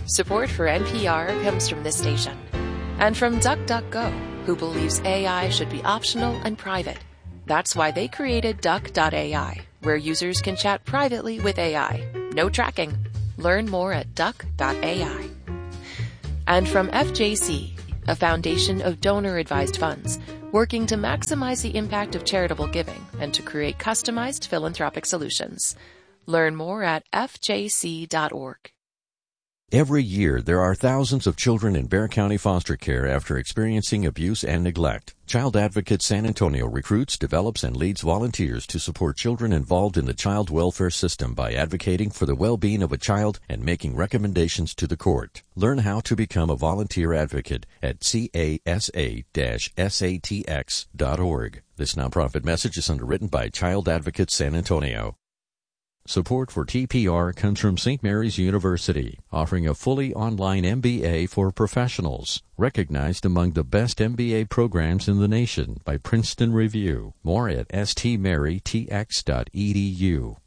Support for NPR comes from this station and from DuckDuckGo, who believes AI should be optional and private. That's why they created Duck.ai, where users can chat privately with AI. No tracking. Learn more at Duck.ai. And from FJC, a foundation of donor-advised funds, working to maximize the impact of charitable giving and to create customized philanthropic solutions. Learn more at fjc.org. Every year, there are thousands of children in Bexar County foster care after experiencing abuse and neglect. Child Advocate San Antonio recruits, develops, and leads volunteers to support children involved in the child welfare system by advocating for the well-being of a child and making recommendations to the court. Learn how to become a volunteer advocate at casa-satx.org. This nonprofit message is underwritten by Child Advocate San Antonio. Support for TPR comes from St. Mary's University, offering a fully online MBA for professionals, recognized among the best MBA programs in the nation by Princeton Review. More at stmarytx.edu.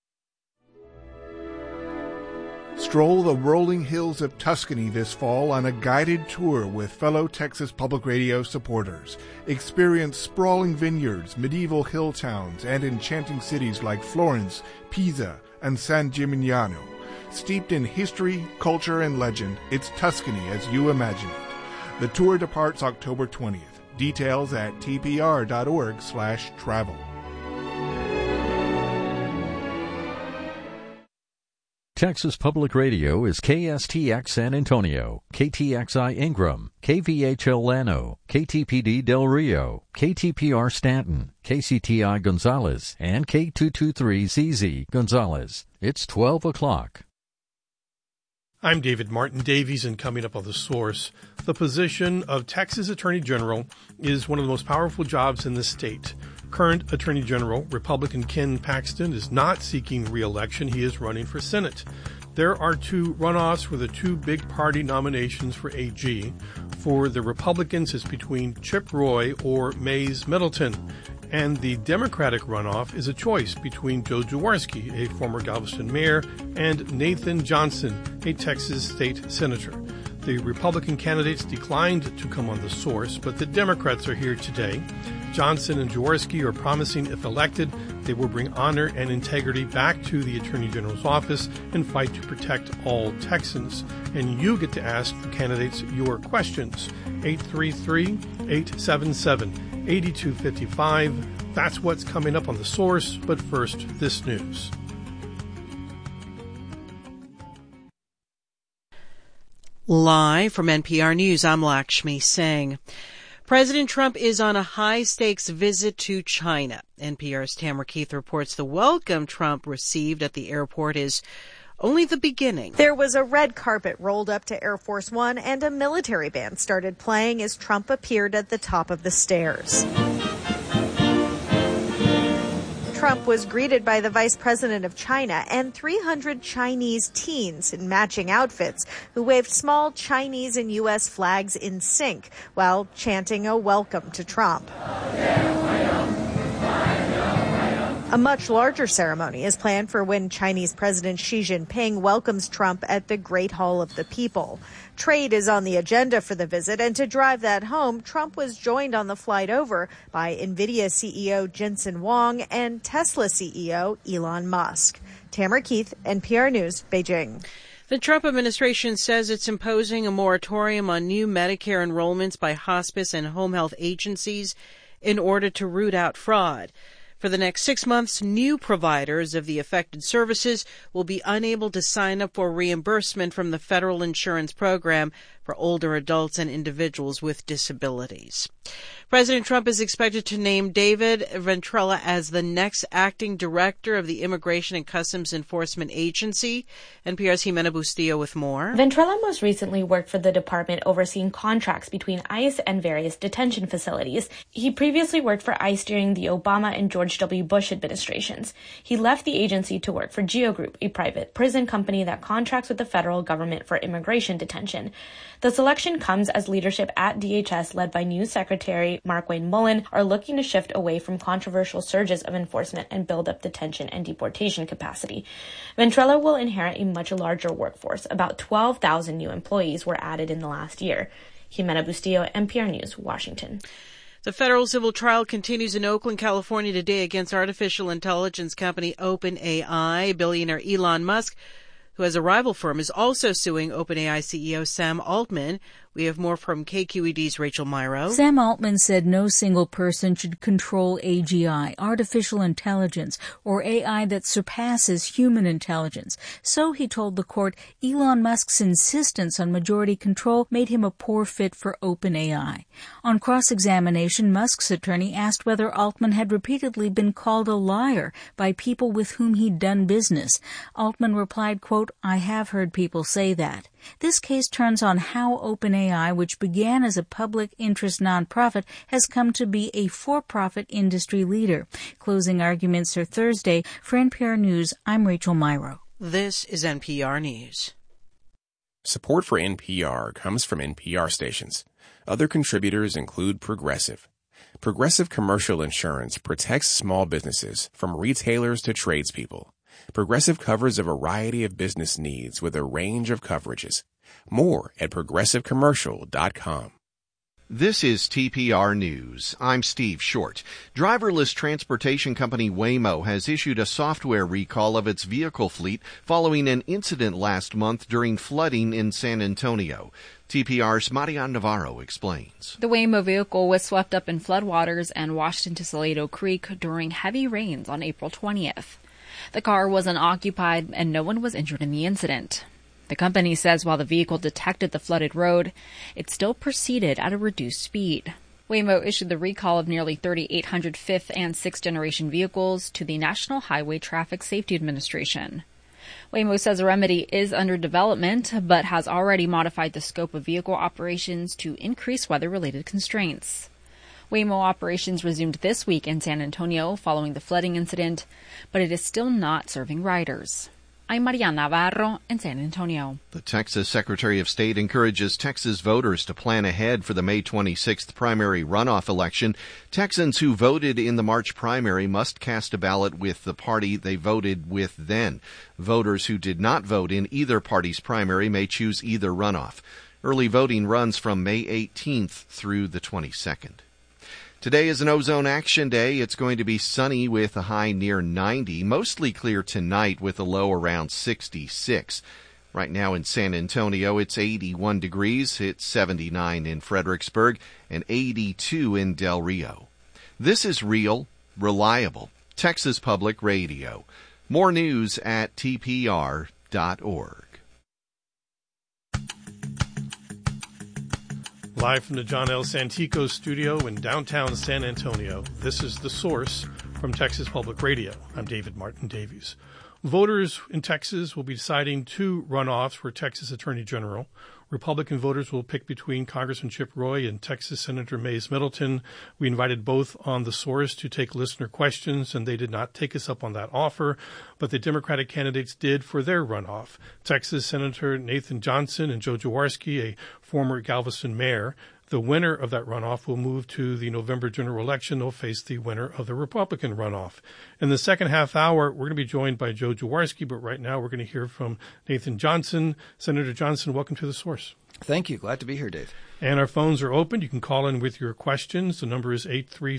Stroll the rolling hills of Tuscany this fall on a guided tour with fellow Texas Public Radio supporters. Experience sprawling vineyards, medieval hill towns, and enchanting cities like Florence, Pisa, and San Gimignano. Steeped in history, culture, and legend, it's Tuscany as you imagine it. The tour departs October 20th. Details at tpr.org/travel. Texas Public Radio is KSTX San Antonio, KTXI Ingram, KVHL Llano, KTPD Del Rio, KTPR Stanton, KCTI Gonzales, and K223ZZ Gonzales. It's 12 o'clock. I'm David Martin Davies, and coming up on The Source, the position of Texas Attorney General is one of the most powerful jobs in the state. Current Attorney General, Republican Ken Paxton, is not seeking re-election. He is running for Senate. There are two runoffs for the two big party nominations for AG. For the Republicans, it's between Chip Roy or Mays Middleton. And the Democratic runoff is a choice between Joe Jaworski, a former Galveston mayor, and Nathan Johnson, a Texas state senator. The Republican candidates declined to come on The Source, but the Democrats are here today. Johnson and Jaworski are promising, if elected, they will bring honor and integrity back to the Attorney General's office and fight to protect all Texans. And you get to ask the candidates your questions. 833-877-8255. That's what's coming up on The Source, but first, this news. Live from NPR News, I'm Lakshmi Singh. President Trump is on a high-stakes visit to China. NPR's Tamara Keith reports the welcome Trump received at the airport is only the beginning. There was a red carpet rolled up to Air Force One, and a military band started playing as Trump appeared at the top of the stairs. Trump was greeted by the vice president of China and 300 Chinese teens in matching outfits who waved small Chinese and U.S. flags in sync while chanting a welcome to Trump. A much larger ceremony is planned for when Chinese President Xi Jinping welcomes Trump at the Great Hall of the People. Trade is on the agenda for the visit, and to drive that home, Trump was joined on the flight over by NVIDIA CEO Jensen Huang and Tesla CEO Elon Musk. Tamara Keith, NPR News, Beijing. The Trump administration says it's imposing a moratorium on new Medicare enrollments by hospice and home health agencies in order to root out fraud. For the next 6 months, new providers of the affected services will be unable to sign up for reimbursement from the federal insurance program for older adults and individuals with disabilities. President Trump is expected to name David Ventrella as the next acting director of the Immigration and Customs Enforcement Agency. NPR's Jimena Bustillo with more. Ventrella most recently worked for the department overseeing contracts between ICE and various detention facilities. He previously worked for ICE during the Obama and George W. Bush administrations. He left the agency to work for GEO Group, a private prison company that contracts with the federal government for immigration detention. The selection comes as leadership at DHS, led by new Secretary Markwayne Mullin, are looking to shift away from controversial surges of enforcement and build up detention and deportation capacity. Ventrella will inherit a much larger workforce. About 12,000 new employees were added in the last year. Jimena Bustillo, NPR News, Washington. The federal civil trial continues in Oakland, California today against artificial intelligence company OpenAI. Billionaire Elon Musk, who has a rival firm, is also suing OpenAI CEO Sam Altman. We have more from KQED's Rachel Myrow. Sam Altman said no single person should control AGI, artificial intelligence, or AI that surpasses human intelligence. So, he told the court, Elon Musk's insistence on majority control made him a poor fit for OpenAI. On cross-examination, Musk's attorney asked whether Altman had repeatedly been called a liar by people with whom he'd done business. Altman replied, quote, I have heard people say that. This case turns on how OpenAI, which began as a public interest nonprofit, has come to be a for-profit industry leader. Closing arguments are Thursday. For NPR News, I'm Rachel Myrow. This is NPR News. Support for NPR comes from NPR stations. Other contributors include Progressive. Progressive Commercial Insurance protects small businesses from retailers to tradespeople. Progressive covers a variety of business needs with a range of coverages. More at progressivecommercial.com. This is TPR News. I'm Steve Short. Driverless transportation company Waymo has issued a software recall of its vehicle fleet following an incident last month during flooding in San Antonio. TPR's Marian Navarro explains. The Waymo vehicle was swept up in floodwaters and washed into Salado Creek during heavy rains on April 20th. The car was unoccupied and no one was injured in the incident. The company says while the vehicle detected the flooded road, it still proceeded at a reduced speed. Waymo issued the recall of nearly 3,800 fifth and sixth generation vehicles to the National Highway Traffic Safety Administration. Waymo says a remedy is under development, but has already modified the scope of vehicle operations to increase weather-related constraints. Waymo operations resumed this week in San Antonio following the flooding incident, but it is still not serving riders. I'm Mariana Navarro in San Antonio. The Texas Secretary of State encourages Texas voters to plan ahead for the May 26th primary runoff election. Texans who voted in the March primary must cast a ballot with the party they voted with then. Voters who did not vote in either party's primary may choose either runoff. Early voting runs from May 18th through the 22nd. Today is an ozone action day. It's going to be sunny with a high near 90, mostly clear tonight with a low around 66. Right now in San Antonio, it's 81 degrees. It's 79 in Fredericksburg and 82 in Del Rio. This is real, reliable Texas Public Radio. More news at tpr.org. Live from the John L. Santico studio in downtown San Antonio, this is The Source from Texas Public Radio. I'm David Martin Davies. Voters in Texas will be deciding two runoffs for Texas Attorney General. Republican voters will pick between Congressman Chip Roy and Texas Senator Mays Middleton. We invited both on The Source to take listener questions, and they did not take us up on that offer, but the Democratic candidates did for their runoff. Texas Senator Nathan Johnson and Joe Jaworski, a former Galveston mayor. The winner of that runoff will move to the November general election. They'll face the winner of the Republican runoff. In the second half hour, we're going to be joined by Joe Jaworski, but right now we're going to hear from Nathan Johnson. Senator Johnson, welcome to The Source. Thank you. Glad to be here, Dave. And our phones are open. You can call in with your questions. The number is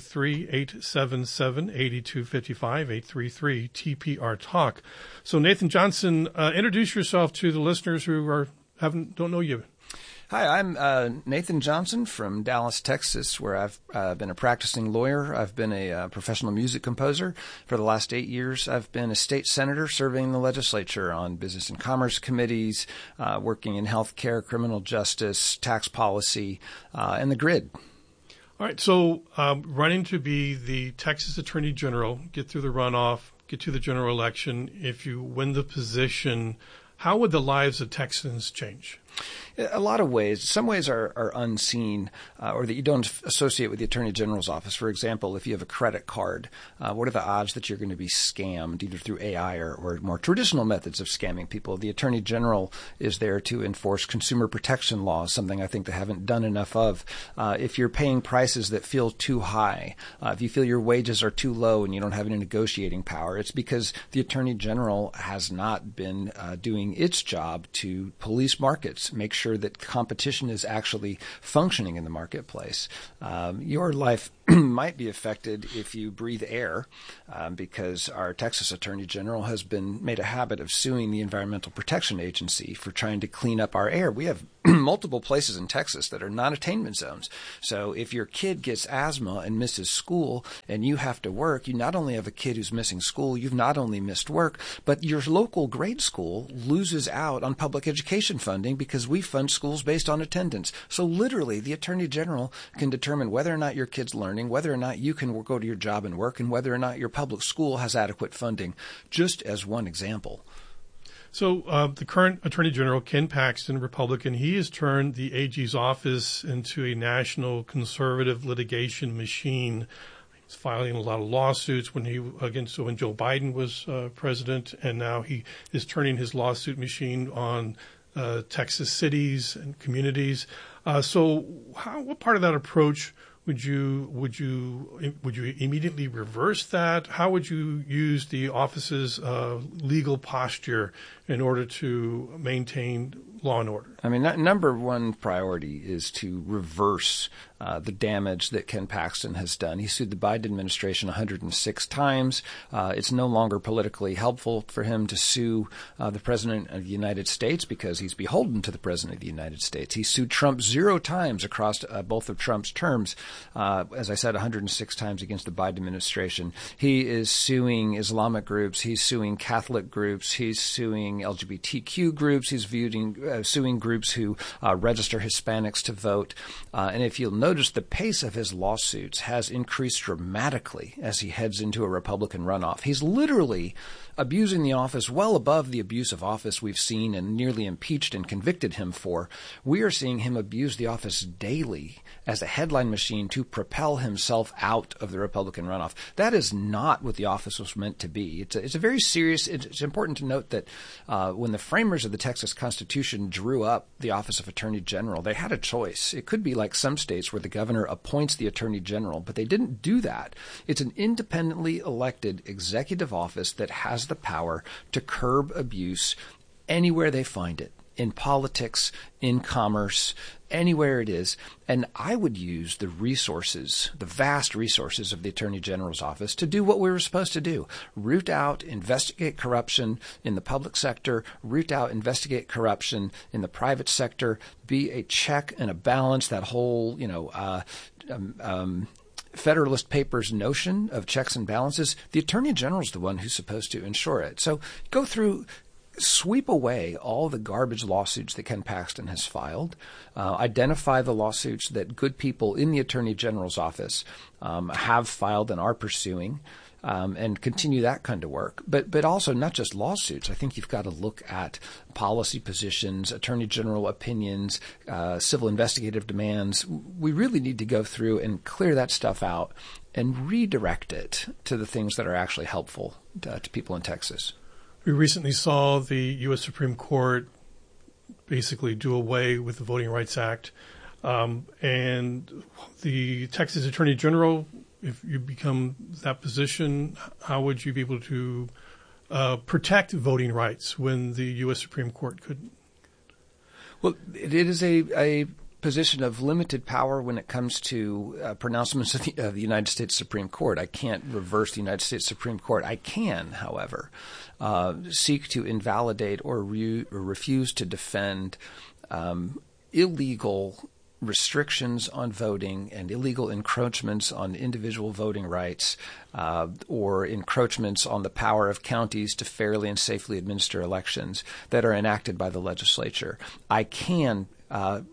833-877-8255, 833-TPR-TALK. So, Nathan Johnson, introduce yourself to the listeners who don't know you. Hi, I'm Nathan Johnson from Dallas, Texas, where I've been a practicing lawyer. I've been a professional music composer for the last 8 years. I've been a state senator serving in the legislature on business and commerce committees, working in health care, criminal justice, tax policy, and the grid. All right, so running to be the Texas Attorney General, get through the runoff, get to the general election. If you win the position, how would the lives of Texans change? A lot of ways. Some ways are unseen or that you don't associate with the Attorney General's office. For example, if you have a credit card, what are the odds that you're going to be scammed either through AI or more traditional methods of scamming people? The Attorney General is there to enforce consumer protection laws, something I think they haven't done enough of. If you're paying prices that feel too high, if you feel your wages are too low and you don't have any negotiating power, it's because the Attorney General has not been doing its job to police markets, make sure that competition is actually functioning in the marketplace. Your life might be affected if you breathe air, because our Texas Attorney General has been made a habit of suing the Environmental Protection Agency for trying to clean up our air. We have multiple places in Texas that are non-attainment zones. So if your kid gets asthma and misses school and you have to work, you not only have a kid who's missing school, you've not only missed work, but your local grade school loses out on public education funding because we fund schools based on attendance. So literally, the Attorney General can determine whether or not your kid's learning, whether or not you can go to your job and work, and whether or not your public school has adequate funding, just as one example. So the current Attorney General, Ken Paxton, Republican, he has turned the AG's office into a national conservative litigation machine. He's filing a lot of lawsuits when Joe Biden was president, and now he is turning his lawsuit machine on Texas cities and communities. So what part of that approach would you immediately reverse that? How would you use the office's legal posture in order to maintain law and order? I mean, number one priority is to reverse the damage that Ken Paxton has done. He sued the Biden administration 106 times. It's no longer politically helpful for him to sue the President of the United States because he's beholden to the President of the United States. He sued Trump 0 times across both of Trump's terms. As I said, 106 times against the Biden administration. He is suing Islamic groups. He's suing Catholic groups. He's suing LGBTQ groups. He's suing groups who register Hispanics to vote. And if you'll notice, the pace of his lawsuits has increased dramatically as he heads into a Republican runoff. He's literally abusing the office well above the abuse of office we've seen and nearly impeached and convicted him for. We are seeing him abuse the office daily as a headline machine to propel himself out of the Republican runoff. That is not what the office was meant to be. It's a very serious. It's important to note that when the framers of the Texas Constitution drew up the office of Attorney General, they had a choice. It could be like some states where the governor appoints the Attorney General, but they didn't do that. It's an independently elected executive office that has the power to curb abuse anywhere they find it, in politics, in commerce, anywhere it is. And I would use the resources, the vast resources of the Attorney General's office to do what we were supposed to do. Root out, investigate corruption in the public sector, root out, investigate corruption in the private sector, be a check and a balance, that whole, Federalist Papers notion of checks and balances. The Attorney General is the one who's supposed to ensure it. So go through, sweep away all the garbage lawsuits that Ken Paxton has filed, identify the lawsuits that good people in the Attorney General's office have filed and are pursuing, and continue that kind of work. But also not just lawsuits. I think you've got to look at policy positions, Attorney General opinions, civil investigative demands. We really need to go through and clear that stuff out and redirect it to the things that are actually helpful to people in Texas. We recently saw the U.S. Supreme Court basically do away with the Voting Rights Act. And the Texas Attorney General, if you become that position, how would you be able to protect voting rights when the U.S. Supreme Court couldn't? Well, it is a position of limited power when it comes to pronouncements of the United States Supreme Court. I can't reverse the United States Supreme Court. I can, however, seek to invalidate or refuse to defend illegal restrictions on voting and illegal encroachments on individual voting rights, or encroachments on the power of counties to fairly and safely administer elections that are enacted by the legislature. I can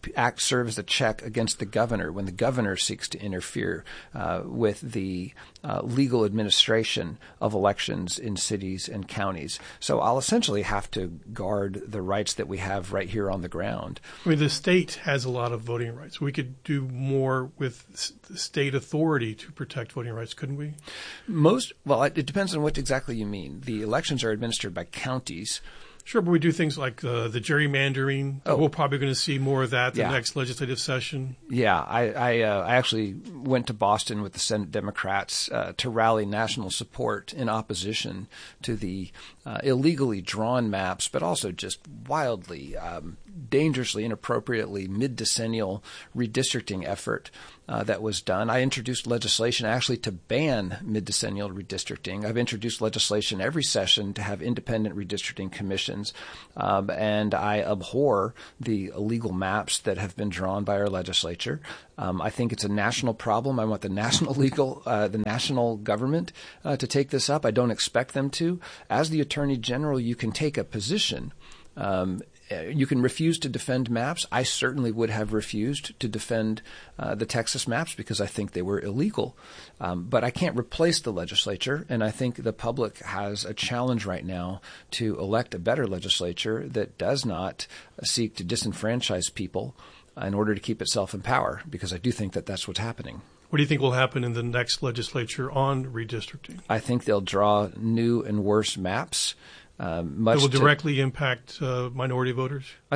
act serve as a check against the governor when the governor seeks to interfere with the legal administration of elections in cities and counties. So I'll essentially have to guard the rights that we have right here on the ground. I mean, the state has a lot of voting rights. We could do more with the state authority to protect voting rights, couldn't we? Well, it depends on what exactly you mean. The elections are administered by counties. Sure, but we do things like the gerrymandering. Oh. We're probably going to see more of that the next legislative session. Yeah, I actually went to Boston with the Senate Democrats to rally national support in opposition to the illegally drawn maps, but also just wildly, dangerously, inappropriately mid-decennial redistricting effort that was done. I introduced legislation actually to ban mid-decennial redistricting. I've introduced legislation every session to have independent redistricting commissions, and I abhor the illegal maps that have been drawn by our legislature. I think it's a national problem. I want the national government to take this up. I don't expect them to. As the Attorney General, you can take a position. You can refuse to defend maps. I certainly would have refused to defend the Texas maps because I think they were illegal. But I can't replace the legislature, and I think the public has a challenge right now to elect a better legislature that does not seek to disenfranchise people in order to keep itself in power, because I do think that that's what's happening. What do you think will happen in the next legislature on redistricting? I think they'll draw new and worse maps. That will directly impact minority voters?